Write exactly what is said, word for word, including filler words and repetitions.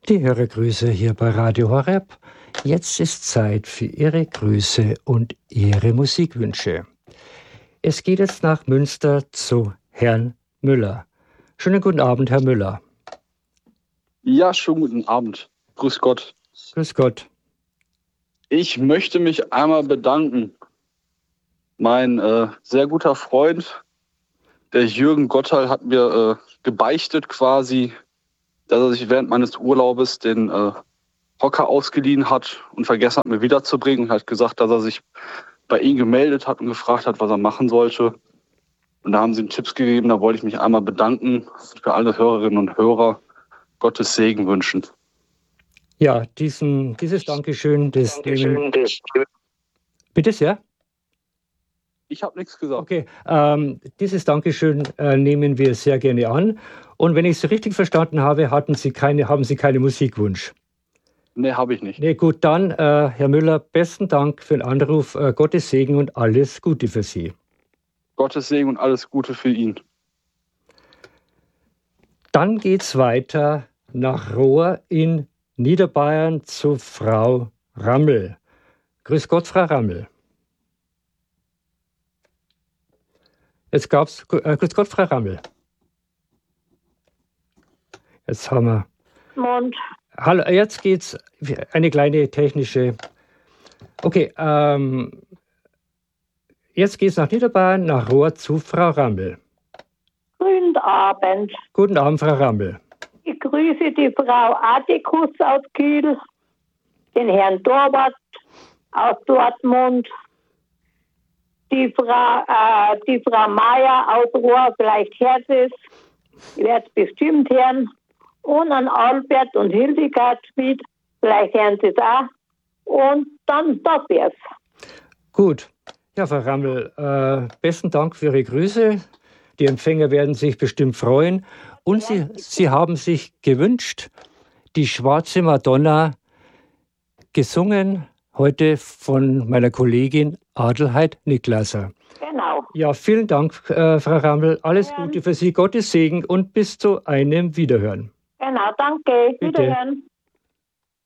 Die Hörergrüße hier bei Radio Horeb. Jetzt ist Zeit für Ihre Grüße und Ihre Musikwünsche. Es geht jetzt nach Münster zu Herrn Müller. Schönen guten Abend, Herr Müller. Ja, schönen guten Abend. Grüß Gott. Grüß Gott. Ich möchte mich einmal bedanken. Mein äh, sehr guter Freund, der Jürgen Gotthall, hat mir äh, gebeichtet quasi, dass er sich während meines Urlaubes den äh, Hocker ausgeliehen hat und vergessen hat, mir wiederzubringen. Und hat gesagt, dass er sich bei ihm gemeldet hat und gefragt hat, was er machen sollte. Und da haben sie ihm Tipps gegeben. Da wollte ich mich einmal bedanken für alle Hörerinnen und Hörer. Gottes Segen wünschen. Ja, diesen, dieses Dankeschön, das Dankeschön, nehmen... das Bitte sehr. Ich habe nichts gesagt. Okay, ähm, dieses Dankeschön äh, nehmen wir sehr gerne an. Und wenn ich es richtig verstanden habe, hatten Sie keine, haben Sie keinen Musikwunsch? Nee, habe ich nicht. Nee, gut, dann, äh, Herr Müller, besten Dank für den Anruf. Äh, Gottes Segen und alles Gute für Sie. Gottes Segen und alles Gute für ihn. Dann geht's weiter nach Rohr in Niederbayern zu Frau Rammel. Grüß Gott, Frau Rammel. Jetzt gab's, äh, grüß Gott, Frau Rammel. Jetzt haben wir... Mond. Hallo, jetzt geht's eine kleine technische... Okay, ähm, jetzt geht's nach Niederbayern, nach Rohr zu Frau Rammel. Guten Abend. Guten Abend, Frau Rammel. Ich grüße die Frau Attikus aus Kiel, den Herrn Torwart aus Dortmund, die Frau, äh, die Frau Meier aus Rohr, vielleicht hört es, ich werde es bestimmt hören, und an Albert und Hildegard Schmid, vielleicht hören sie es auch, und dann das wär's. Gut. Ja, Frau Rammel, äh, besten Dank für Ihre Grüße. Die Empfänger werden sich bestimmt freuen. Und Sie, Sie haben sich gewünscht, die Schwarze Madonna, gesungen heute von meiner Kollegin Adelheid Niklasser. Genau. Ja, vielen Dank, äh, Frau Rammel. Alles Gute für Sie, Gottes Segen und bis zu einem Wiederhören. Genau, danke. Bitte. Wiederhören.